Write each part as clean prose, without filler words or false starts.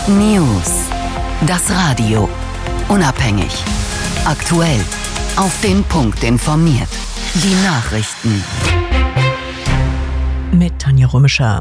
News. Das Radio. Unabhängig. Aktuell. Auf den Punkt informiert. Die Nachrichten. Mit Tanja Römischer.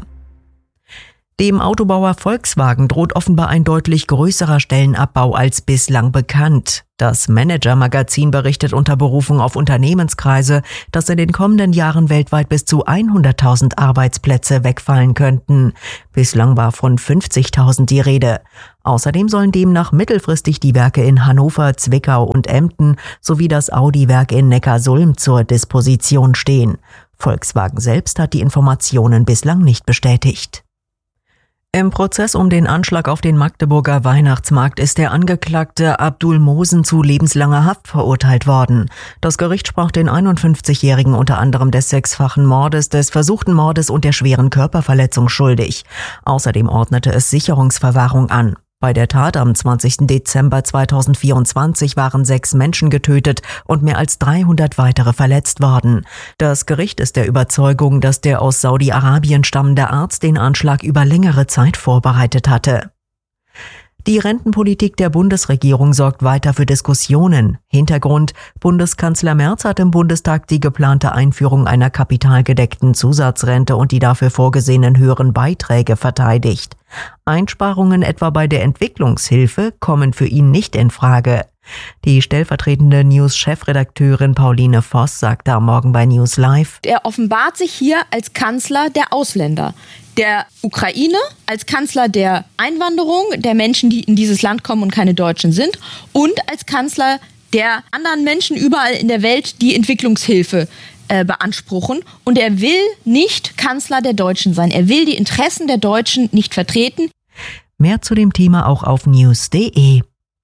Dem Autobauer Volkswagen droht offenbar ein deutlich größerer Stellenabbau als bislang bekannt. Das Manager-Magazin berichtet unter Berufung auf Unternehmenskreise, dass in den kommenden Jahren weltweit bis zu 100.000 Arbeitsplätze wegfallen könnten. Bislang war von 50.000 die Rede. Außerdem sollen demnach mittelfristig die Werke in Hannover, Zwickau und Emden sowie das Audi-Werk in Neckarsulm zur Disposition stehen. Volkswagen selbst hat die Informationen bislang nicht bestätigt. Im Prozess um den Anschlag auf den Magdeburger Weihnachtsmarkt ist der Angeklagte Abdul Mosen zu lebenslanger Haft verurteilt worden. Das Gericht sprach den 51-Jährigen unter anderem des 6-fachen Mordes, des versuchten Mordes und der schweren Körperverletzung schuldig. Außerdem ordnete es Sicherungsverwahrung an. Bei der Tat am 20. Dezember 2024 waren 6 Menschen getötet und mehr als 300 weitere verletzt worden. Das Gericht ist der Überzeugung, dass der aus Saudi-Arabien stammende Arzt den Anschlag über längere Zeit vorbereitet hatte. Die Rentenpolitik der Bundesregierung sorgt weiter für Diskussionen. Hintergrund: Bundeskanzler Merz hat im Bundestag die geplante Einführung einer kapitalgedeckten Zusatzrente und die dafür vorgesehenen höheren Beiträge verteidigt. Einsparungen etwa bei der Entwicklungshilfe kommen für ihn nicht in Frage. Die stellvertretende News-Chefredakteurin Pauline Voss sagte am Morgen bei News Live: Er offenbart sich hier als Kanzler der Ausländer, der Ukraine, als Kanzler der Einwanderung, der Menschen, die in dieses Land kommen und keine Deutschen sind, und als Kanzler der anderen Menschen überall in der Welt, die Entwicklungshilfe beanspruchen. Und er will nicht Kanzler der Deutschen sein. Er will die Interessen der Deutschen nicht vertreten. Mehr zu dem Thema auch auf news.de.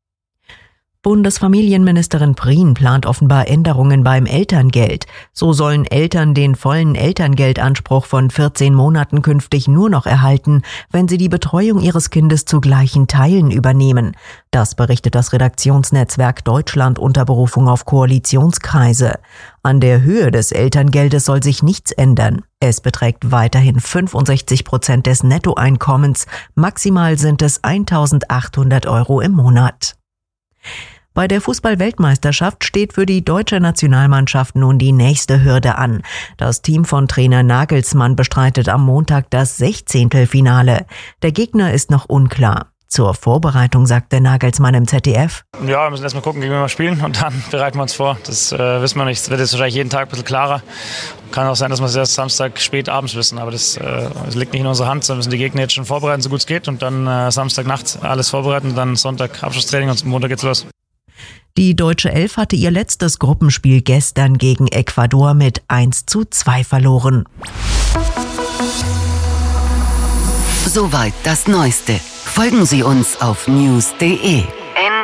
Bundesfamilienministerin Prien plant offenbar Änderungen beim Elterngeld. So sollen Eltern den vollen Elterngeldanspruch von 14 Monaten künftig nur noch erhalten, wenn sie die Betreuung ihres Kindes zu gleichen Teilen übernehmen. Das berichtet das Redaktionsnetzwerk Deutschland unter Berufung auf Koalitionskreise. An der Höhe des Elterngeldes soll sich nichts ändern. Es beträgt weiterhin 65% des Nettoeinkommens. Maximal sind es 1.800 € im Monat. Bei der Fußball-Weltmeisterschaft steht für die deutsche Nationalmannschaft nun die nächste Hürde an. Das Team von Trainer Nagelsmann bestreitet am Montag das 16. Finale. Der Gegner ist noch unklar. Zur Vorbereitung sagte Nagelsmann im ZDF: Ja, wir müssen erstmal gucken, gegen wen wir spielen und dann bereiten wir uns vor. Das wissen wir nicht. Es wird jetzt wahrscheinlich jeden Tag ein bisschen klarer. Kann auch sein, dass wir es erst Samstag spät abends wissen, aber das liegt nicht in unserer Hand. Wir müssen die Gegner jetzt schon vorbereiten, so gut es geht, und dann Samstagnacht alles vorbereiten und dann Sonntag Abschlusstraining und Montag geht's los. Die deutsche Elf hatte ihr letztes Gruppenspiel gestern gegen Ecuador mit 1:2 verloren. Soweit das Neueste. Folgen Sie uns auf news.de. news.de.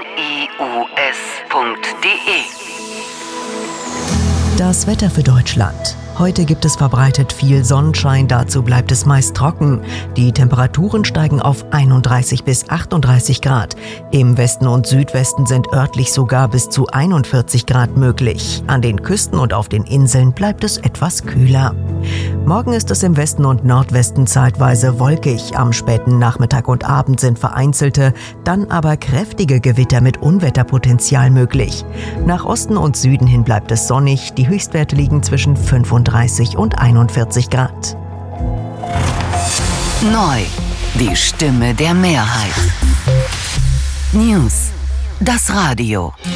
Das Wetter für Deutschland. Heute gibt es verbreitet viel Sonnenschein, dazu bleibt es meist trocken. Die Temperaturen steigen auf 31 bis 38 Grad. Im Westen und Südwesten sind örtlich sogar bis zu 41 Grad möglich. An den Küsten und auf den Inseln bleibt es etwas kühler. Morgen ist es im Westen und Nordwesten zeitweise wolkig. Am späten Nachmittag und Abend sind vereinzelte, dann aber kräftige Gewitter mit Unwetterpotenzial möglich. Nach Osten und Süden hin bleibt es sonnig. Die Höchstwerte liegen zwischen 35 und 41 Grad. Neu. Die Stimme der Mehrheit. News. Das Radio.